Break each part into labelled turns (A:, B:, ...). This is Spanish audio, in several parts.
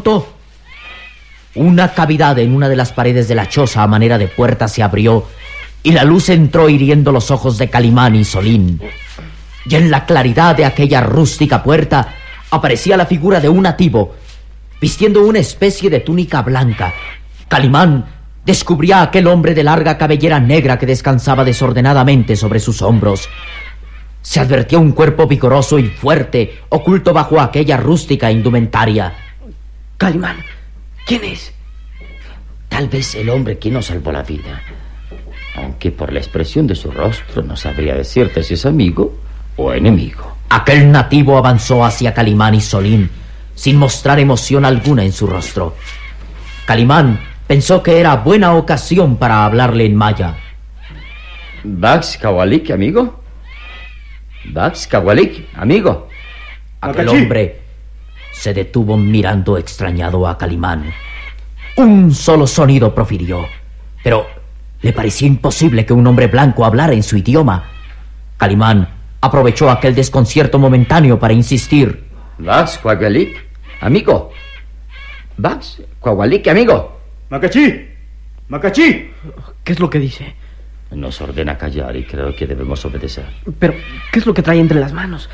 A: pronto, una cavidad en una de las paredes de la choza a manera de puerta se abrió y la luz entró hiriendo los ojos de Calimán y Solín. Y en la claridad de aquella rústica puerta aparecía la figura de un nativo, vistiendo una especie de túnica blanca. Calimán descubría a aquel hombre de larga cabellera negra que descansaba desordenadamente sobre sus hombros. Se advertía un cuerpo vigoroso y fuerte, oculto bajo aquella rústica indumentaria.
B: Calimán, ¿quién es?
C: Tal vez el hombre que nos salvó la vida. Aunque por la expresión de su rostro no sabría decirte si es amigo o enemigo.
A: Aquel nativo avanzó hacia Calimán y Solín, sin mostrar emoción alguna en su rostro. Calimán pensó que era buena ocasión para hablarle en maya.
C: ¿Bax Kawalik, amigo? ¿Bax Kawalik, amigo?
A: Aquel hombre se detuvo mirando extrañado a Calimán. Un solo sonido profirió, pero le parecía imposible que un hombre blanco hablara en su idioma. Calimán aprovechó aquel desconcierto momentáneo para insistir.
C: ¿Bax Kawalik, amigo? ¿Bax Kawalik, amigo?
D: ¡Macachí! ¡Macachí!
B: ¿Qué es lo que dice?
C: Nos ordena callar y creo que debemos obedecer.
B: Pero, ¿qué es lo que trae entre las manos?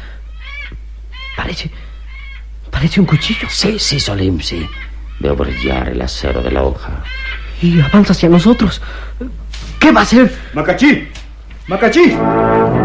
B: Parece un cuchillo.
C: Sí, Solim, sí. Veo brillar el acero de la hoja.
B: Y avanza hacia nosotros. ¿Qué va a hacer?
D: ¡Macachí! ¡Macachí!